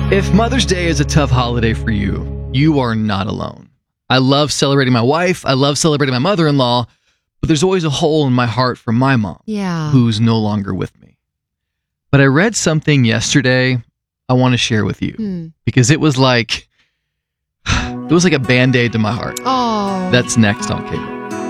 If Mother's Day is a tough holiday for you, you are not alone. I love celebrating my wife. I love celebrating my mother-in-law, but there's always a hole in my heart for my mom, who's no longer with me. But I read something yesterday I want to share with you because it was like a Band-Aid to my heart. Oh. That's next on Cable.